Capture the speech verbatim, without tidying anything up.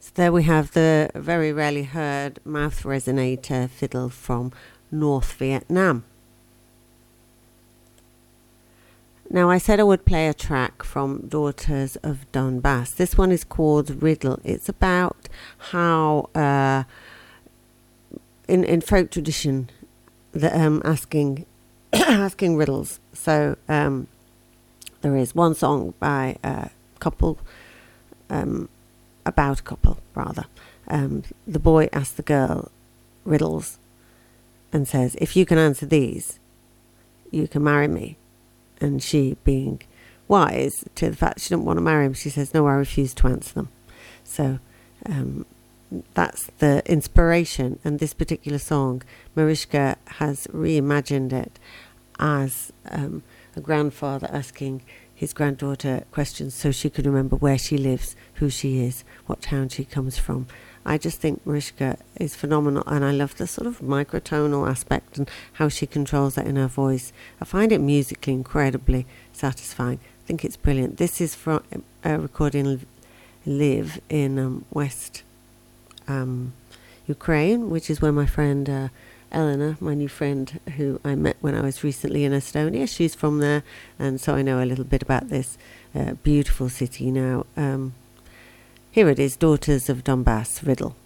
So there we have the very rarely heard mouth resonator fiddle from North Vietnam. Now, I said I would play a track from Daughters of Donbass. This one is called Riddle. It's about how uh, in, in folk tradition, the, um, asking asking riddles. So um, there is one song by a couple, um, about a couple rather. Um, the boy asks the girl riddles and says, if you can answer these, you can marry me. And she, being wise to the fact she didn't want to marry him, she says, no, I refuse to answer them. So um, that's the inspiration. And this particular song, Mariska has reimagined it as um, a grandfather asking his granddaughter questions so she can remember where she lives, who she is, what town she comes from. I just think Mariska is phenomenal, and I love the sort of microtonal aspect and how she controls that in her voice. I find it musically incredibly satisfying. I think it's brilliant. This is from a recording live in um, West um, Ukraine, which is where my friend uh, Eleanor, my new friend who I met when I was recently in Estonia, she's from there, and so I know a little bit about this uh, beautiful city now. Um, Here it is, Daughters of Donbass, Riddle.